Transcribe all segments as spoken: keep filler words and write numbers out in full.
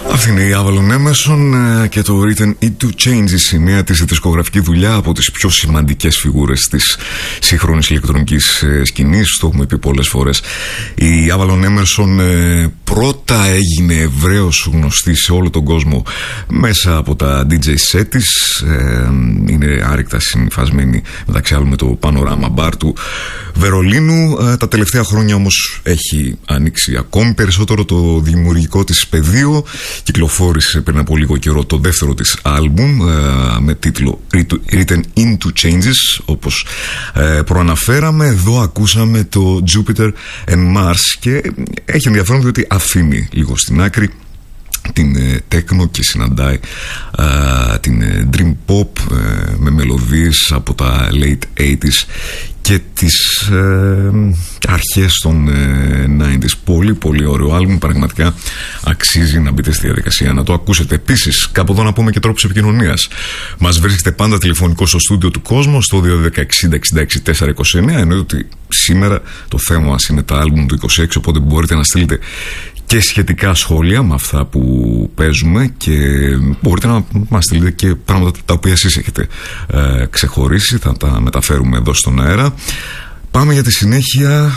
Αυτή είναι η Avalon Emerson και το Written Into Changes, η νέα της δισκογραφική δουλειά από τις πιο σημαντικές φιγούρες της σύγχρονης ηλεκτρονικής σκηνής. Το έχουμε πει πολλές φορές. Η Avalon Emerson πρώτα έγινε ευρέως γνωστή σε όλο τον κόσμο μέσα από τα ντι τζέι set της. Είναι άρρηκτα συνυφασμένη μεταξύ άλλων με το Panorama Bar του Βερολίνου. Τα τελευταία χρόνια όμως έχει ανοίξει ακόμη περισσότερο το δημιουργικό της πεδίο. Κυκλοφόρησε πριν από λίγο καιρό το δεύτερο της άλμπουμ με τίτλο Written Into Changes, όπως προαναφέραμε. Εδώ ακούσαμε το Jupiter and Mars και έχει ενδιαφέρον διότι αφήνει λίγο στην άκρη την τέκνο και συναντάει α, την dream pop ε, με μελωδίες από τα late ογδόντα και τις ε, αρχές των ε, ενενήντα. Πολύ πολύ ωραίο άλμπουμ, πραγματικά αξίζει να μπείτε στη διαδικασία να το ακούσετε. Επίσης, κάπου εδώ να πούμε και τρόπους επικοινωνίας. Μας βρίσκεται πάντα τηλεφωνικό στο στούντιο του Κόσμου στο δύο ένα μηδέν εξήντα εξήντα έξι τετρακόσια είκοσι εννέα, εννοείται ότι σήμερα το θέμα μας είναι τα άλμπουμ του είκοσι έξι, οπότε μπορείτε να στείλετε και σχετικά σχόλια με αυτά που παίζουμε και μπορείτε να μας στείλετε και πράγματα τα οποία εσείς έχετε ε, ξεχωρίσει, θα τα μεταφέρουμε εδώ στον αέρα. Πάμε για τη συνέχεια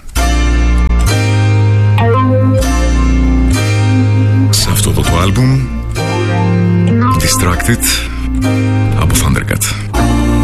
σε αυτό το, το άλμπουμ Distracted από Thundercat.